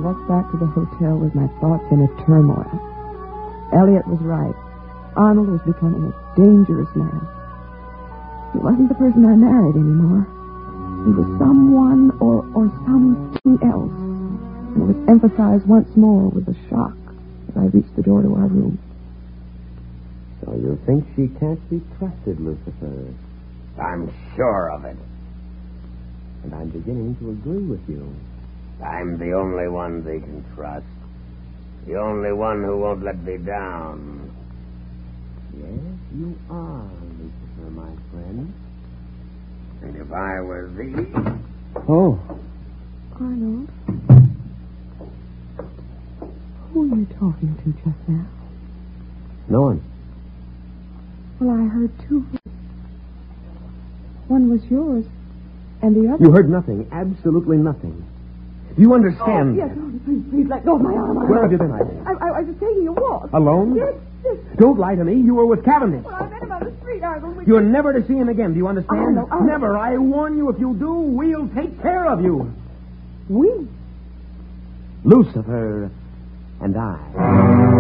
walked back to the hotel with my thoughts in a turmoil. Elliot was right. Arnold was becoming a dangerous man. He wasn't the person I married anymore. He was someone or something else. And it was emphasized once more with a shock as I reached the door to our room. So you think she can't be trusted, Lucifer? I'm sure of it. And I'm beginning to agree with you. I'm the only one they can trust. The only one who won't let me down. Yes, you are, Lucifer, my friend. And if I were thee... Oh. Arnold? Who were you talking to just now? No one. Well, I heard two. One was yours, and the other... You heard nothing. Absolutely nothing. You understand? Oh, yes, please let go of my arm. Where have you been, Ivy? I was taking a walk. Alone? Yes. Don't lie to me. You were with Cavendish. Well, I met him on the street, Arnold. You're never to see him again. Do you understand? Arnold. Never. I warn you, if you do, we'll take care of you. We? Lucifer and I.